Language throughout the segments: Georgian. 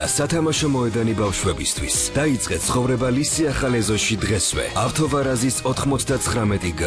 სათამაშო მოედანი ბავშვებისთვის. დაიწყეთ ცხოვრება ლისიახალ ეზოში დღესვე. ავთოვარაზის 99G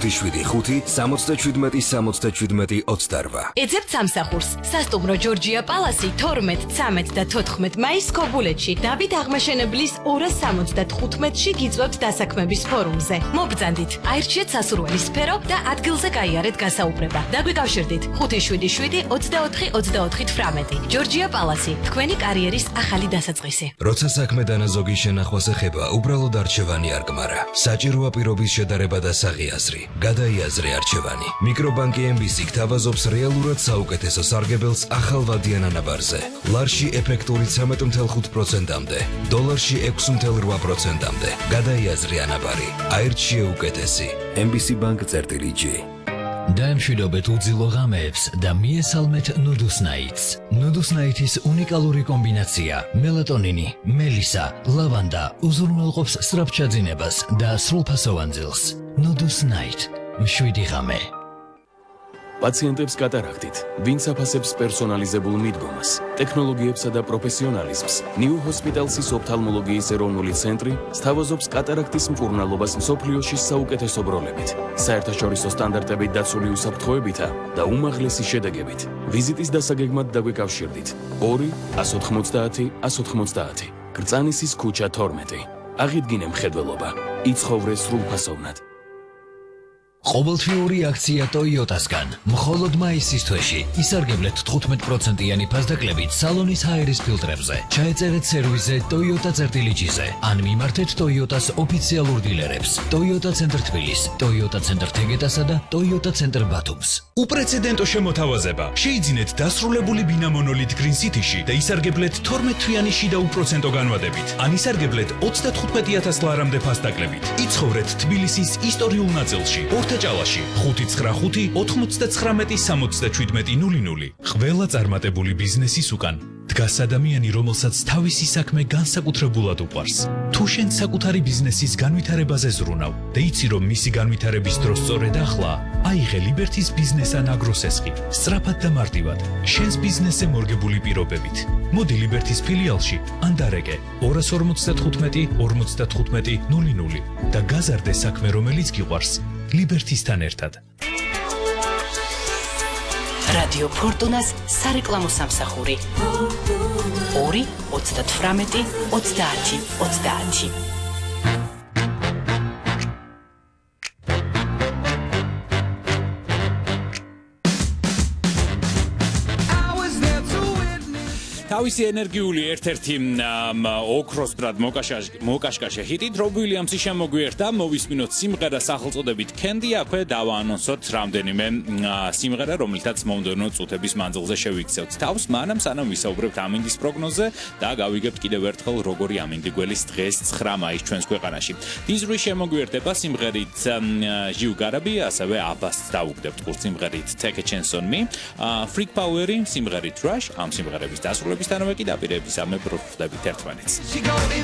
575-77-77-28. ეძებთ სამსახურს. სასტუმრო ჯორჯია პალასი 12, 13 და 14 მაისს ქობულეთში. დავით აღმაშენებლის 275-ში გიწვევთ დასაქმების ფორუმზე. მობრძანდით, აირჩიეთ სასურველი სფერო და ადგილზე გაიარეთ გასაუბრება. დაგვიკავშირდით 577-24-24-18. ჯორჯია პალასი, თქვენი კარიერის ახალი დასაწყისი. როცა საქმე დანაზოგი შენახვას ეხება, უბრალოდ არჩევანი არ გმარა. საჭიროა პირობის შედარება და საღიაზრი. გადაიაზრე არჩევანი. მიკრობანკი MBC გთავაზობს რეალურად საუკეთესო სარგებელს ახალვადიან ანაბარზე. ლარში ეფექტური 13.5%-მდე, დოლარში 6.8%-მდე. გადაიაზრე ანაბარი. აირჩიე უკეთესი. MBC Bank-G. დაემშვიდობეთ უძილო ღამეებს და მიესალმეთ ნუდუსნაიტს. ნუდუსნაიტის უნიკალური კომბინაცია მელატონინი, მელისა, ლავანდა უზრუნველყოფს სწრაფჩაძინებას და სრულფასოვან ძილს. ნუდუსნაიტ, მშვიდი ღამე. პაციენტებს კატარაქტით, ვინც აფასებს პერსონალიზებულ მიდგომას, ტექნოლოგიებსა და პროფესიონალიზმს, ნიუ ჰოსპიტალსის ოფთალმოლოგიის ეროვნული ცენტრი სთავაზობს კატარაქტის მკურნალობას მსოფლიოში საუკეთესო ბროლებით, საერთაშორისო სტანდარტებით დაცული უსაფრთხოებითა და უმაღლესი შედეგებით. ვიზიტის დასაგეგმად დაგვიკავშირდით 2-190-190, გრწანისის ქუჩა 12. აღიდგინე მხედველობა, იცხოვრე სრულფასოვნად. ყოველთვიური აქცია ტოიოტასგან. მხოლოდ მაისის თვეში ისარგებლეთ 15%-იანი ფასდაკლებით სალონის ჰაერის ფილტრებზე. ჩაეწერეთ სერვისზე Toyota-წერტილიჯიზე ან მიმართეთ Toyota-ს ოფიციალურ დილერებს. Toyota ცენტრ თბილის, Toyota ცენტრ თეგეტასა და Toyota ცენტრ ბათუმს. უპრეცედენტო შემოთავაზება. შეიძინეთ დასრულებული ბინა მონოლით Green City-ში და ისარგებლეთ 12 თვიანი შიდა უპროცენტო განვადებით. ან ისარგებლეთ 35,000 ლარამდე ფასდაკლებით. იცხოვრეთ თბილისის ისტორიულ ნაწილში. ჭალაში 595-99-77-00. ყველა წარმატებული ბიზნესის უკან დგას ადამიანი, რომელსაც თავისი საქმე განსაკუთრებულად უყვარს. თუ შენ საკუთარი ბიზნესის განვითარებაზე ზრუნავ და იცი, რომ მისი განვითარების დრო სწორედ ახლა, აიღე ლიბერთის ბიზნეს ან აგროსესხი. სწრაფად და მარტივად, შენს ბიზნესზე მორგებული პირობებით. მოდი ლიბერთის ფილიალში ან დარეკე 255-55-00 და გაზარდე საქმე, რომელიც გიყვარს. ლიბერთისთან ერთად. რადიო ფორტუნას სარეკლამო სამსახური 2-38-30-30. თავისი ენერგიული ერთ-ერთი ოქროსბრად მოკაშკაშე ჰიტით რობ უილიამსი შემოგვიერთა, მოვისმინოთ სიმღერა სახელწოდებით Candy. აქვე დავაანონსოთ რამდენიმე სიმღერა, რომელთაც მომდევნო წუთების მანძილზე შევიქცევთ თავს, მანამ სანამ ვისაუბრებთ ამინდის პროგნოზზე და გავიგებთ კიდევ ერთხელ როგორი ამინდი გველის დღეს 9 მაისს ჩვენს ქვეყანაში. დიზრი შემოგვიერდება სიმღერით Jiu Garabi, ასევე აბას დაუგდებთ კურს სიმღერით Take a Chance on Me, Freak Power-ი სიმღერით Rush. ამ სიმღერების დასრულებისთანავე კი დაპირების ამე ბრუხდებით ერთმანეთს.